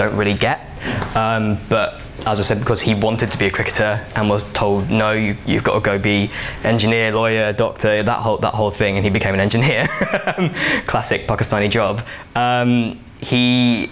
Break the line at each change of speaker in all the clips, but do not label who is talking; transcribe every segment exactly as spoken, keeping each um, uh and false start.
don't really get. Um, but as I said, because he wanted to be a cricketer and was told, no, you, you've got to go be engineer, lawyer, doctor, that whole that whole thing, and he became an engineer. Classic Pakistani job. Um, he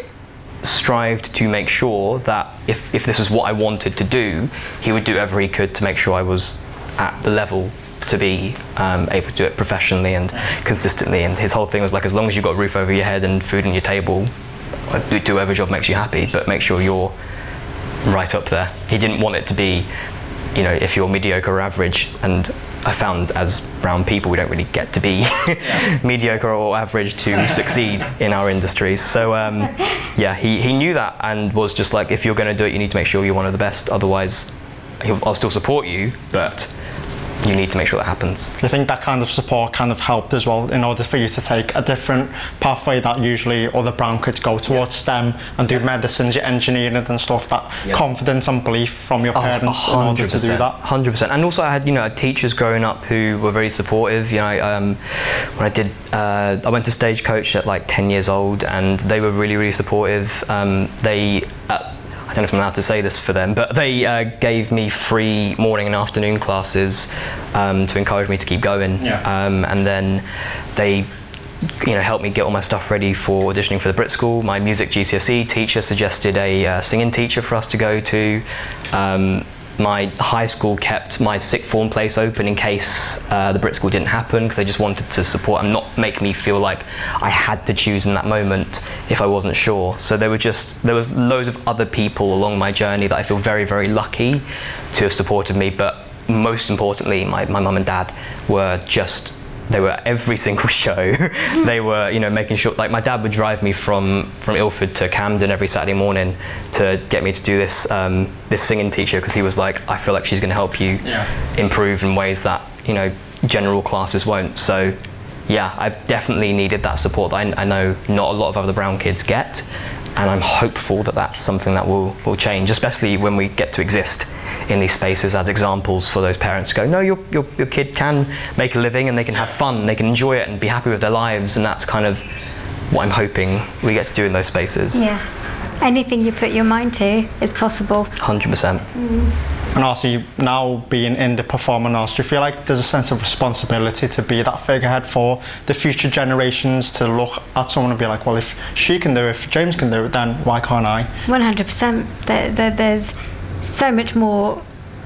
strived to make sure that if, if this was what I wanted to do, he would do whatever he could to make sure I was at the level to be um, able to do it professionally and consistently. And his whole thing was like, as long as you've got a roof over your head and food on your table, do, do whatever job makes you happy, but make sure you're right up there. He didn't want it to be, you know, if you're mediocre or average. And I found as brown people, we don't really get to be yeah. mediocre or average to succeed in our industries. So um, yeah, he, he knew that and was just like, if you're going to do it, you need to make sure you're one of the best. Otherwise, he'll, I'll still support you, but you need to make sure that happens.
You think that kind of support kind of helped as well in order for you to take a different pathway that usually other brown kids go towards STEM and do medicine, engineering and stuff, that yeah. confidence and belief from your parents oh, in order to do that?
one hundred percent. And also I had, you know, teachers growing up who were very supportive. You know, um, when I did, uh, I went to Stagecoach at like ten years old and they were really, really supportive. Um, they, uh, I don't know if I'm allowed to say this for them, but they uh, gave me free morning and afternoon classes um, to encourage me to keep going.
Yeah.
Um, and then they, you know, helped me get all my stuff ready for auditioning for the Brit School. My music G C S E teacher suggested a uh, singing teacher for us to go to. Um, my high school kept my sixth form place open in case uh, the Brit School didn't happen, because they just wanted to support and not make me feel like I had to choose in that moment if I wasn't sure. So there were just, there was loads of other people along my journey that I feel very, very lucky to have supported me, but most importantly, my, my mum and dad were just, they were at every single show. They were, you know, making sure, like my dad would drive me from, from Ilford to Camden every Saturday morning to get me to do this, um, this singing teacher, because he was like, I feel like she's going to help you
yeah.
improve in ways that, you know, general classes won't. So yeah, I've definitely needed that support that I, I know not a lot of other brown kids get, and I'm hopeful that that's something that will, will change, especially when we get to exist in these spaces as examples for those parents to go, no, your, your, your kid can make a living and they can have fun, they can enjoy it and be happy with their lives, and that's kind of what I'm hoping we get to do in those spaces.
Yes. Anything you put your mind to is possible.
one hundred percent.
Mm.
And also, you now being in the performing arts, do you feel like there's a sense of responsibility to be that figurehead for the future generations, to look at someone and be like, well, if she can do it, if James can do it, then why can't I?
one hundred percent. There, there, there's so much more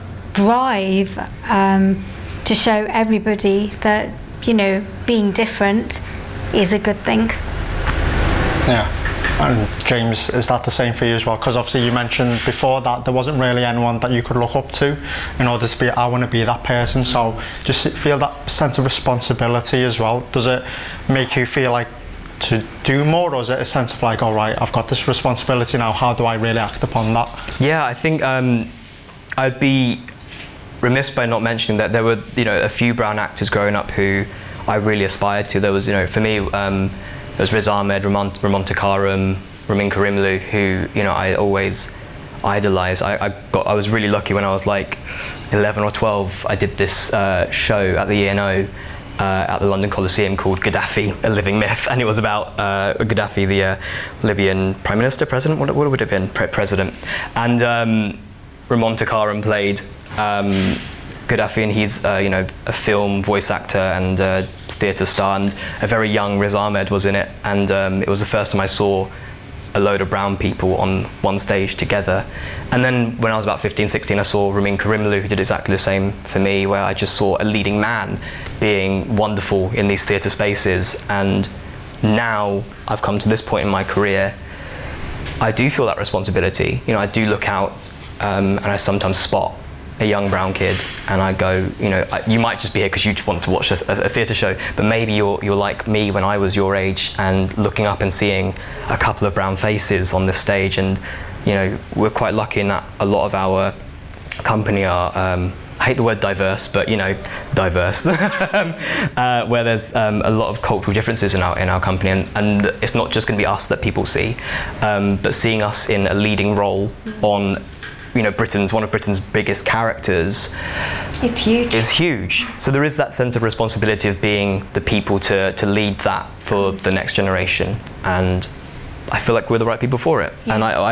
drive um, to show everybody that, you know, being different is a good thing.
Yeah. And James, is that the same for you as well? Because obviously you mentioned before that there wasn't really anyone that you could look up to in order to be, I want to be that person. So just feel that sense of responsibility as well. Does it make you feel like to do more, or is it a sense of like, all right, I've got this responsibility now, how do I really act upon that?
Yeah, I think um, I'd be remiss by not mentioning that there were, you know, a few brown actors growing up who I really aspired to. There was, you know, for me, um, there was Riz Ahmed, Ramon, Ramon Takaram, Ramin Karimlu, who, you know, I always idolise. I, I got, I was really lucky when I was like eleven or twelve. I did this uh, show at the E N O uh, at the London Coliseum called Gaddafi, A Living Myth, and it was about uh, Gaddafi, the uh, Libyan Prime Minister, President, what, what would it have been? Pre President. And um, Ramon Takaram played um, Gaddafi, and he's uh, you know, a film voice actor and uh, theatre star, and a very young Riz Ahmed was in it, and um, it was the first time I saw a load of brown people on one stage together. And then when I was about fifteen, sixteen, I saw Ramin Karimlu, who did exactly the same for me, where I just saw a leading man being wonderful in these theatre spaces. And now I've come to this point in my career, I do feel that responsibility. You know, I do look out um, and I sometimes spot a young brown kid and I go, you know, you might just be here because you want to watch a, a theatre show, but maybe you're, you're like me when I was your age and looking up and seeing a couple of brown faces on this stage. And, you know, we're quite lucky in that a lot of our company are, um, I hate the word diverse, but, you know, diverse, uh, where there's um, a lot of cultural differences in our, in our company, and, and it's not just going to be us that people see, um, but seeing us in a leading role on, you know, Britain's, one of Britain's biggest characters,
it's huge.
Is huge. So there is that sense of responsibility of being the people to, to lead that for the next generation, and I feel like we're the right people for it. Yeah. And I, I